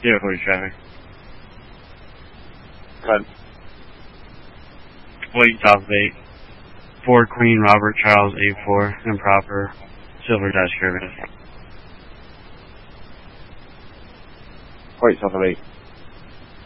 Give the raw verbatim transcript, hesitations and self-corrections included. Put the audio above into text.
Zero forty traffic. Cut. White South eight. Four Queen Robert Charles eight four. Improper. Silver dash curve. White South eight.